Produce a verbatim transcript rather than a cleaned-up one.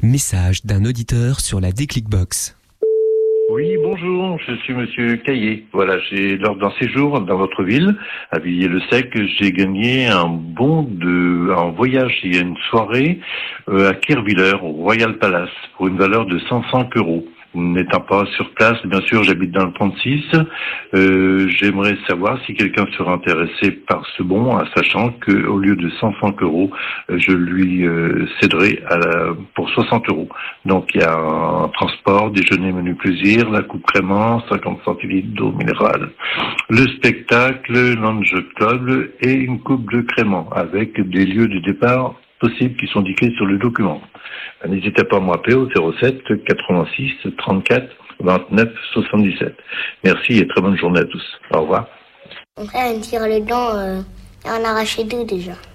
Message d'un auditeur sur la Déclic Box. Oui, bonjour, je suis Monsieur Caillé. Voilà, j'ai lors d'un séjour dans votre ville, à Villiers-le-Sec, j'ai gagné un bon de un voyage. Il y a une soirée euh, à Kerviller, au Royal Palace, pour une valeur de cent cinq euros. N'étant pas sur place, bien sûr, j'habite dans le trente-six. Euh, j'aimerais savoir si quelqu'un serait intéressé par ce bon, en sachant que au lieu de cent cinq euros, je lui euh, céderai à la, pour soixante euros. Donc il y a un transport, déjeuner, menu plaisir, la coupe crément, cinquante centilitres d'eau minérale, le spectacle, l'Ange Club et une coupe de crément avec des lieux de départ possibles qui sont indiqués sur le document. N'hésitez pas à m'appeler au zéro sept quatre-vingt-six trente-quatre vingt-neuf soixante-dix-sept. Merci et très bonne journée à tous. Au revoir. Mon frère, il me tire les dents, euh, et en a arraché deux déjà.